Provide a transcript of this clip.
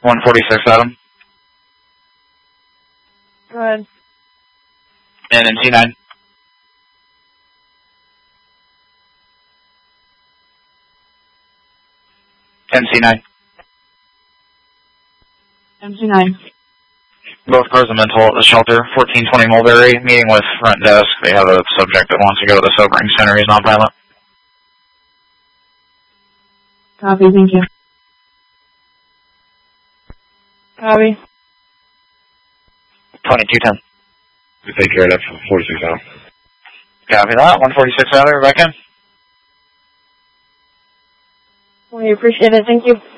146 Adam. Go ahead. And NC9. NC9. MC9. Both cars are mental at the shelter. 1420 Mulberry, meeting with front desk. They have a subject that wants to go to the sobering center. He's not violent. Copy, thank you. Copy. 2210. We take care of that for 46 Adam. Copy that. 146 Adam, back in. We appreciate it, thank you.